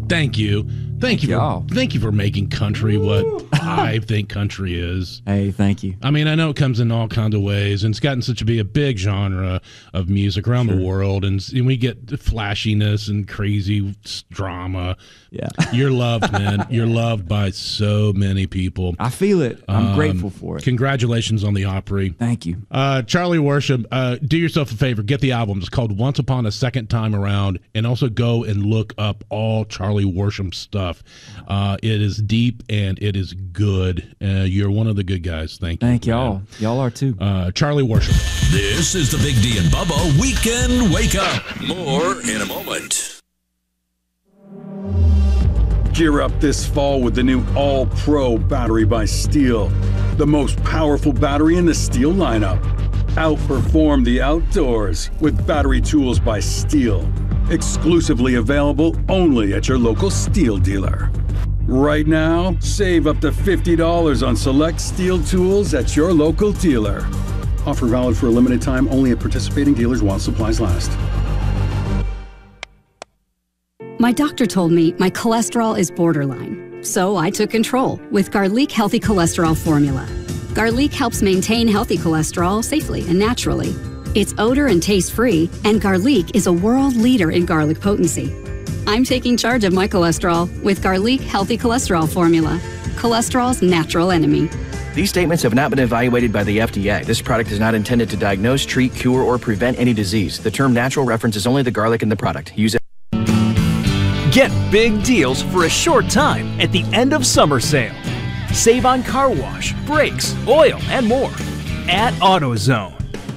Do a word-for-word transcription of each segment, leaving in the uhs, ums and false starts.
Thank you. Thank, Thank you for y'all. thank you for making country what I think country is. Hey, thank you. I mean, I know it comes in all kinds of ways, and it's gotten such a be a big genre of music around Sure. the world, and, and we get flashiness and crazy s- drama. Yeah. You're loved, man. You're loved by so many people. I feel it. I'm Um, grateful for it. Congratulations on the Opry. Thank you. Uh, Charlie Worsham, uh, do yourself a favor. Get the album. It's called Once Upon a Second Time Around, and also go and look up all Charlie Worsham stuff. Uh, it is deep and it is good. Uh, you're one of the good guys. Thank you. Thank y'all. man. Y'all are too. Uh, Charlie Worsham. This is the Big D and Bubba Weekend Wake Up. More in a moment. Gear up this fall with the new All-Pro battery by Steel. The most powerful battery in the Steel lineup. Outperform the outdoors with battery tools by Steel. Exclusively available only at your local Steel dealer. Right now, save up to fifty dollars on select Steel tools at your local dealer. Offer valid for a limited time only at participating dealers while supplies last. My doctor told me my cholesterol is borderline, so I took control with Garlic Healthy Cholesterol Formula. Garlic helps maintain healthy cholesterol safely and naturally. It's odor and taste-free, and Garlic is a world leader in garlic potency. I'm taking charge of my cholesterol with Garlic Healthy Cholesterol Formula, cholesterol's natural enemy. These statements have not been evaluated by the F D A. This product is not intended to diagnose, treat, cure, or prevent any disease. The term natural references only the garlic in the product. Use it. Get big deals for a short time at the end of summer sale. Save on car wash, brakes, oil, and more at AutoZone.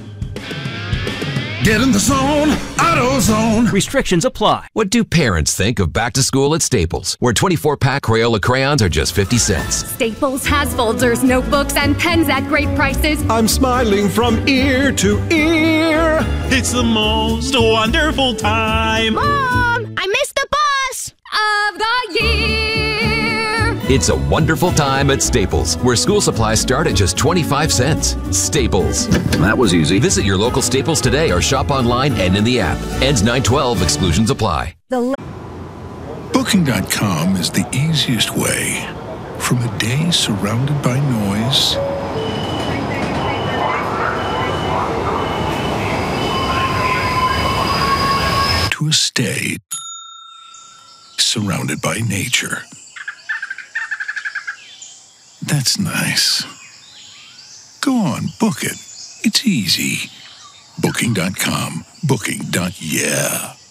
Get in the zone, AutoZone. Restrictions apply. What do parents think of back to school at Staples, where twenty-four pack Crayola crayons are just fifty cents? Staples has folders, notebooks, and pens at great prices. I'm smiling from ear to ear. It's the most wonderful time. Mom, I missed the bus of the year. It's a wonderful time at Staples, where school supplies start at just twenty-five cents. Staples. That was easy. Visit your local Staples today or shop online and in the app. Ends nine twelve. Exclusions apply. Booking dot com is the easiest way from a day surrounded by noise to a stay surrounded by nature. That's nice. Go on, book it. It's easy. Booking dot com. Booking. Yeah.